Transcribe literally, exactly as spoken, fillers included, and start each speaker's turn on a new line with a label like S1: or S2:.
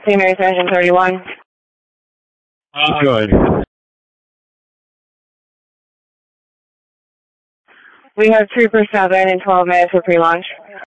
S1: Saint Mary's Engine thirty-one.
S2: Uh, Good.
S1: We have Trooper seven in twelve minutes for pre-launch.